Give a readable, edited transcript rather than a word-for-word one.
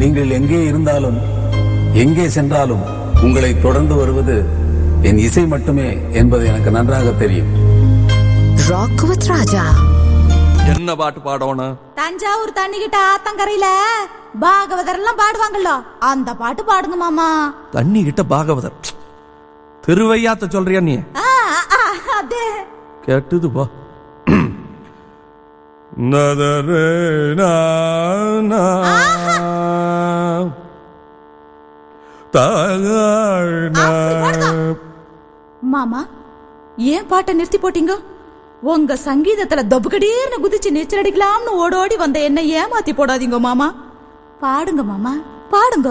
நீங்கள் எங்கே இருந்தாலும் எங்கே சென்றாலும் உங்களை தொடர்ந்து வருவது என் இசை மட்டுமே என்பது எனக்கு நன்றாக தெரியும். ராக் வித் ராஜா. என்ன பாட்டு பாடணும்? தஞ்சாவூர் தண்ணிக்கிட்ட ஆத்தங்கரையில பாகவதர் எல்லாம் பாடுவாங்கல்ல, அந்த பாட்டு பாடுங்க மாமா. தண்ணி கிட்ட பாகவதர் திருவையாத்த சொல்றியா நீ? அதே கேட்டுது பா. மாமா, ஏன் பாட்டை நிறுத்தி போட்டீங்க? உங்க சங்கீதத்துல தொபுகடீர்னு குதிச்சு நீச்சல் அடிக்கலாம்னு ஓடோடி வந்த என்ன ஏமாத்தி போடாதீங்க மாமா. பாடுங்க மாமா, பாடுங்க.